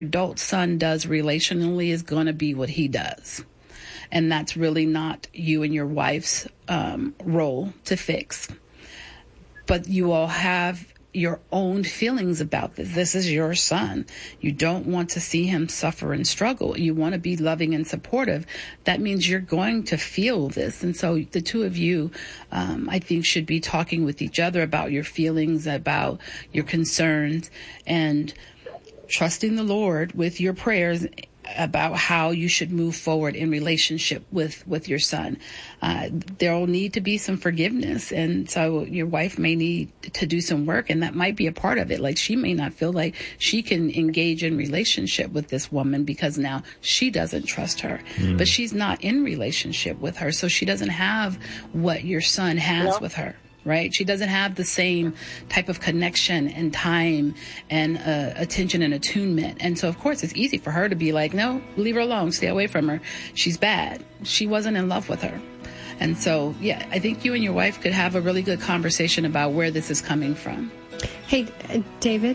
adult son does relationally is going to be what he does. And that's really not you and your wife's role to fix. But you all have your own feelings about this. This is your son. You don't want to see him suffer and struggle. You want to be loving and supportive. That means you're going to feel this. And so the two of you, I think, should be talking with each other about your feelings, about your concerns, and trusting the Lord with your prayers about how you should move forward in relationship with your son. There will need to be some forgiveness. And so your wife may need to do some work, and that might be a part of it. Like, she may not feel like she can engage in relationship with this woman because now she doesn't trust her, but she's not in relationship with her. So she doesn't have what your son has with her. Right? She doesn't have the same type of connection and time and attention and attunement. And so, of course, it's easy for her to be like, no, leave her alone. Stay away from her. She's bad. She wasn't in love with her. And so, yeah, I think you and your wife could have a really good conversation about where this is coming from. Hey, David,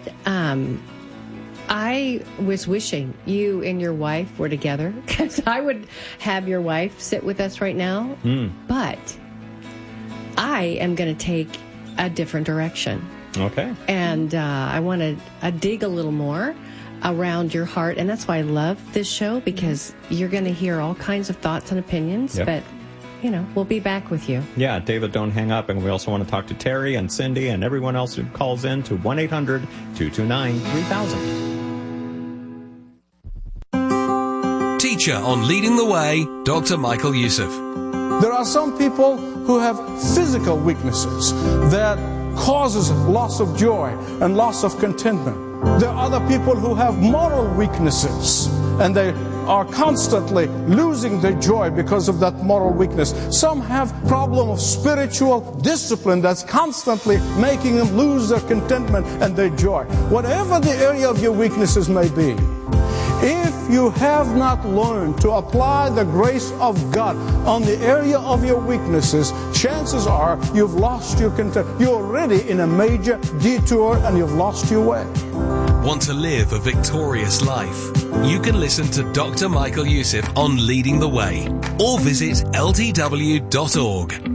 I was wishing you and your wife were together, because I would have your wife sit with us right now. But I am going to take a different direction. Okay. And I want to dig a little more around your heart. And that's why I love this show, because you're going to hear all kinds of thoughts and opinions. Yep. But, you know, we'll be back with you. Yeah, David, don't hang up. And we also want to talk to Terry and Cindy and everyone else who calls in to 1-800-229-3000. Teacher on Leading the Way, Dr. Michael Youssef. There are some people who have physical weaknesses that causes loss of joy and loss of contentment. There are other people who have moral weaknesses, and they are constantly losing their joy because of that moral weakness. Some have problem of spiritual discipline that's constantly making them lose their contentment and their joy. Whatever the area of your weaknesses may be, if you have not learned to apply the grace of God on the area of your weaknesses, chances are you've lost your content. You're already in a major detour and you've lost your way. Want to live a victorious life? You can listen to Dr. Michael Youssef on Leading the Way, or visit ltw.org.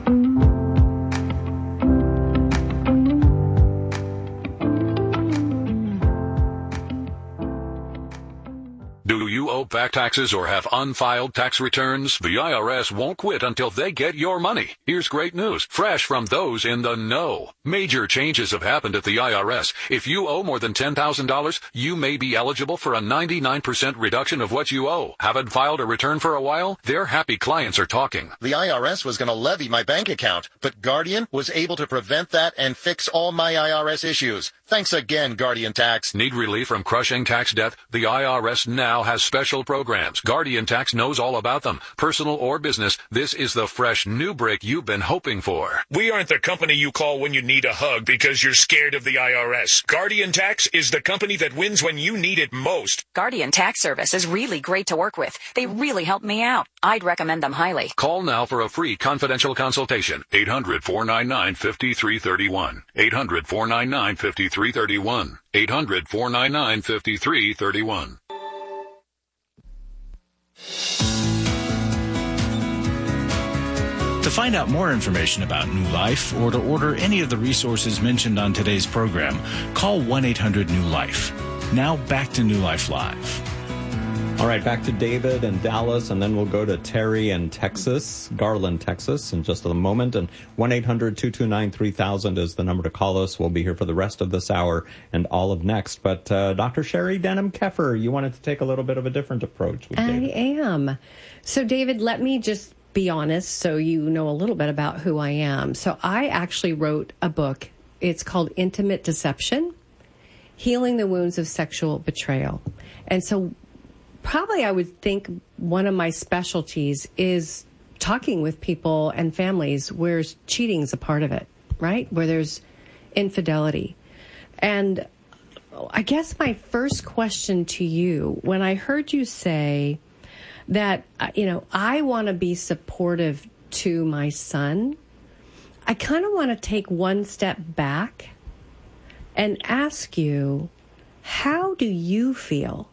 Do you owe back taxes or have unfiled tax returns? The IRS won't quit until they get your money. Here's great news, fresh from those in the know. Major changes have happened at the IRS. If you owe more than $10,000, you may be eligible for a 99% reduction of what you owe. Haven't filed a return for a while? Their happy clients are talking. The IRS was going to levy my bank account, but Guardian was able to prevent that and fix all my IRS issues. Thanks again, Guardian Tax. Need relief from crushing tax debt? The IRS now has special programs. Guardian Tax knows all about them. Personal or business, this is the fresh new break you've been hoping for. We aren't the company you call when you need a hug because you're scared of the IRS. Guardian Tax is the company that wins when you need it most. Guardian Tax Service is really great to work with. They really helped me out. I'd recommend them highly. Call now for a free confidential consultation. 800-499-5331. 800-499-5331. 800-499-5331. To find out more information about New Life or to order any of the resources mentioned on today's program, call 1-800-NEW-LIFE. Now back to New Life Live. All right, back to David in Dallas, and then we'll go to Terry in Texas, Garland, Texas, in just a moment. And 1-800-229-3000 is the number to call us. We'll be here for the rest of this hour and all of next. But Dr. Sherry Denham-Keffer, you wanted to take a little bit of a different approach with David. I am. So, David, let me just be honest so you know a little bit about who I am. So I actually wrote a book. It's called Intimate Deception, Healing the Wounds of Sexual Betrayal. And so probably I would think one of my specialties is talking with people and families where cheating is a part of it, right? Where there's infidelity. And I guess my first question to you, when I heard you say that, I want to be supportive to my son, I kind of want to take one step back and ask you, how do you feel